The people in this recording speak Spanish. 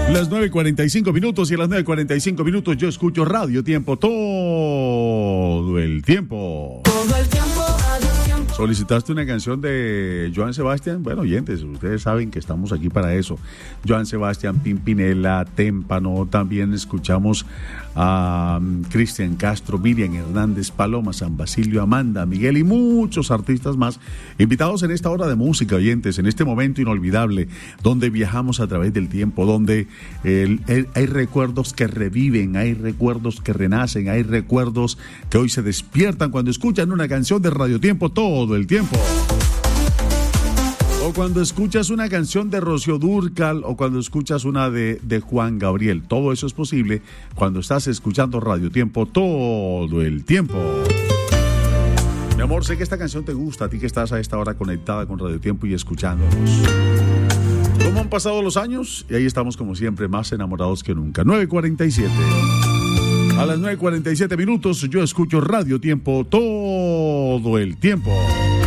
Las 9:45 minutos y a las 9:45 minutos yo escucho Radio Tiempo todo el tiempo. Todo el tiempo, Radio Tiempo. ¿Solicitaste una canción de Joan Sebastián? Bueno, oyentes, ustedes saben que estamos aquí para eso. Joan Sebastián, Pimpinela, Témpano, también escuchamos a Cristian Castro, Miriam Hernández, Paloma San Basilio, Amanda, Miguel y muchos artistas más invitados en esta hora de música, oyentes, en este momento inolvidable donde viajamos a través del tiempo, donde hay recuerdos que reviven, hay recuerdos que renacen, hay recuerdos que hoy se despiertan cuando escuchan una canción de Radio Tiempo todo el tiempo. O cuando escuchas una canción de Rocío Dúrcal o cuando escuchas una de Juan Gabriel. Todo eso es posible cuando estás escuchando Radio Tiempo todo el tiempo. Mi amor, sé que esta canción te gusta, a ti que estás a esta hora conectada con Radio Tiempo y escuchándonos. ¿Cómo han pasado los años? Y ahí estamos como siempre, más enamorados que nunca. 9:47. A las 9:47 minutos yo escucho Radio Tiempo todo el tiempo.